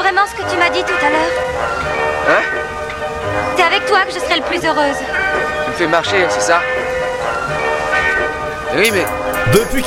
vraiment ce que tu m'as dit tout à l'heure? Hein? C'est avec toi que je serai le plus heureuse. Tu me fais marcher, c'est ça? Oui, mais... Depuis